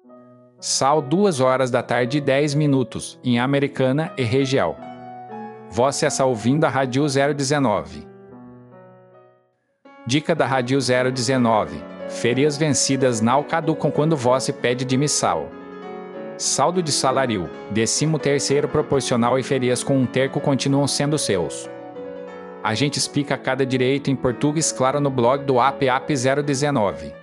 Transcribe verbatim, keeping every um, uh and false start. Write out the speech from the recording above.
Sal duas horas da tarde e dez minutos, em Americana e região. Você está ouvindo a Rádio zero dezenove. Dica da Rádio zero dezenove. Férias vencidas não caducam quando você pede demissão. Saldo de salário, décimo terceiro proporcional e férias com um terço continuam sendo seus. A gente explica cada direito em português claro no blog do A P A P zero dezenove.